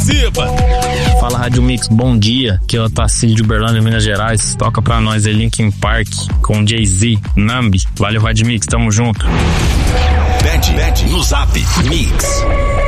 participa. Fala Rádio Mix, bom dia. Aqui é o Otacílio de Uberlândia, Minas Gerais. Toca pra nós aí Linkin Park com Jay-Z, Nambi. Valeu Rádio Mix, tamo junto. Bet no Zap Mix.